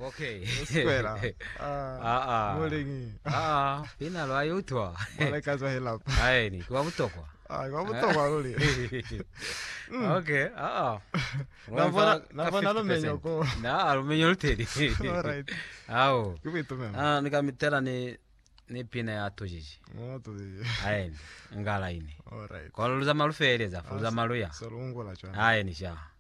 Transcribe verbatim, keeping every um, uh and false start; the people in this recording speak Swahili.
Okay. Square. Ah. Ah ah. Molingi. Ah, pina lo ayutwa. Wale kaza hela. Hai ni kwa mutokwa. Ah, kwa mutokwa loli. Okay. Ah ah. Navona navona lo menyo ko. Na lo menyo luteri. All right. Ao. Kubito mema. Ah, nikamitera ni ni pina ya tujiji. Oh, tujiji. Hai ngala ini. All right. Kwa luza malufereza, luza maluya. Solungo la chana. Hai ni sha.